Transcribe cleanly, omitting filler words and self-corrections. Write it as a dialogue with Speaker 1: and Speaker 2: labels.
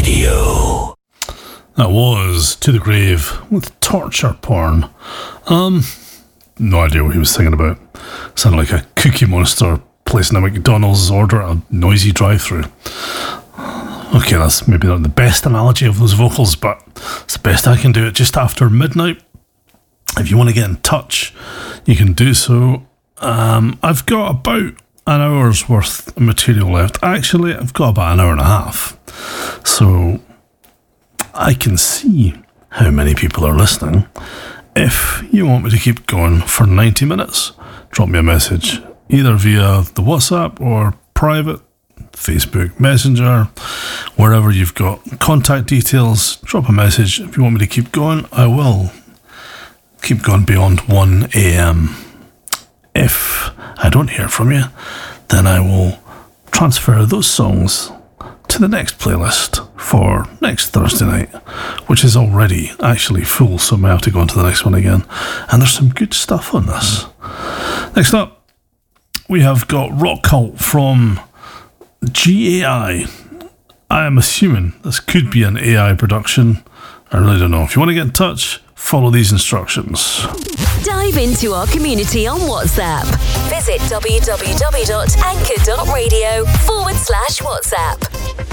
Speaker 1: Radio. That was To the Grave with Torture Porn. No idea what he was singing about. Sounded like a Cookie Monster placing a McDonald's order at a noisy drive-thru. Okay, that's maybe not the best analogy of those vocals, but it's the best I can do. It just after midnight. If you want to get in touch, you can do so. I've got about an hour's worth of material left. Actually, I've got about an hour and a half. So I can see how many people are listening. If you want me to keep going for 90 minutes, drop me a message, either via the WhatsApp or private, Facebook, Messenger, wherever you've got contact details, drop a message. If you want me to keep going, I will keep going beyond 1 a.m. If I don't hear from you, then I will transfer those songs to the next playlist for next Thursday night, which is already actually full, so I may have to go on to the next one again. And there's some good stuff on this. Next up, we have got Rock Cult from GAI. I am assuming this could be an AI production. I really don't know. If you want to get in touch, follow these instructions.
Speaker 2: Dive into our community on WhatsApp. Visit www.anchor.radio/WhatsApp.